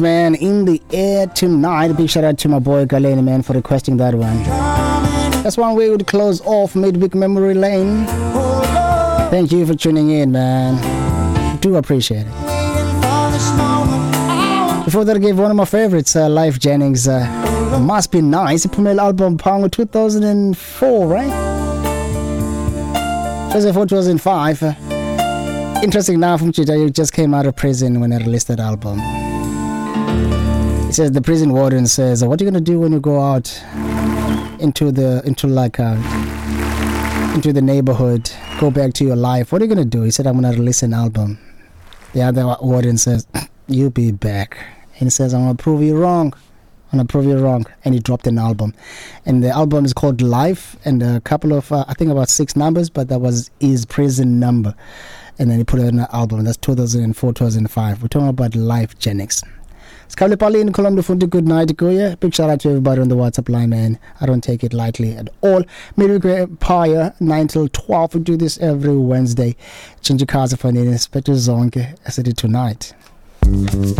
Man, in the air tonight. Big shout out to my boy Galeni, man, for requesting that one. That's one way we would close off Midweek Memory Lane. Thank you for tuning in, man. Do appreciate it. Before that, I gave one of my favorites, Life Jennings, Must Be Nice. Pumel album Pango 2004, right? 2004, 2005. Interesting now from Chita, you just came out of prison when I released that album. It says the prison warden says, what are you gonna do when you go out into the neighborhood, go back to your life? What are you gonna do? He said, I'm gonna release an album. The other warden says, you'll be back. And he says, I'm gonna prove you wrong. And he dropped an album, and the album is called Life, and a couple of I think about 6 numbers, but that was his prison number, and then he put it in an album. That's 2004, 2005. We're talking about Life Jennings. Skable Pauline Colombo Fundi, good night, Goya. Big shout out to everybody on the WhatsApp line, man. I don't take it lightly at all. Midweek Empire 9 till 12. We do this every Wednesday. Chinji Kaza for Inspector Zonke as I did tonight.